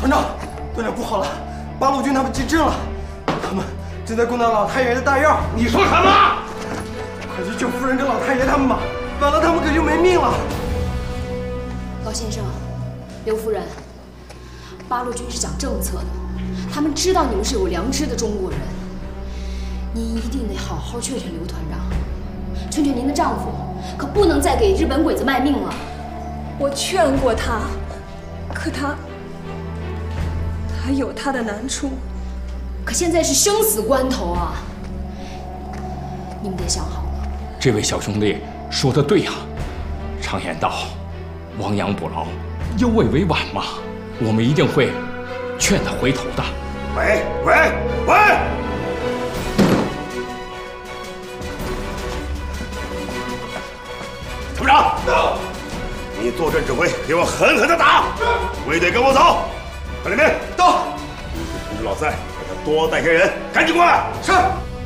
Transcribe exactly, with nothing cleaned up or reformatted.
团长，团长不好了，八路军他们进阵了，他们正在攻打老太爷的大院。 你说什么？ 快去救夫人跟老太爷他们吧，晚了他们可就没命了。 高先生，刘夫人，八路军是讲政策的，他们知道你们是有良知的中国人，您一定得好好劝劝刘团长，劝劝您的丈夫，可不能再给日本鬼子卖命了。 我劝过他，可他他有他的难处。 可现在是生死关头啊，你们得想好了。 这位小兄弟说的对呀，常言道，亡羊补牢，犹未为晚嘛。我们一定会劝他回头的。 喂喂喂！参谋长，你坐镇指挥，给我狠狠的打！卫队跟我走。范立民，到。你通知老三，让他多带些人，赶紧过来。 是。